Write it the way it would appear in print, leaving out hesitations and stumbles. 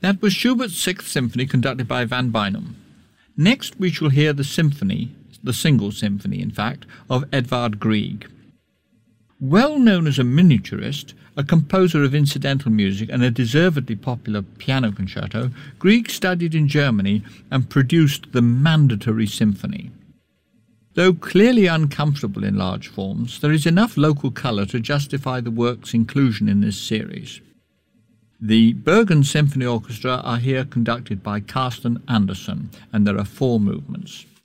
That was Schubert's Sixth Symphony conducted by Van Beinum. Next we shall hear the symphony, the single symphony in fact, of Edvard Grieg. Well known as a miniaturist, a composer of incidental music and a deservedly popular piano concerto, Grieg studied in Germany and produced the Mandatory Symphony. Though clearly uncomfortable in large forms, there is enough local colour to justify the work's inclusion in this series. The Bergen Symphony Orchestra are here conducted by Carsten Andersson, and there are 4 movements.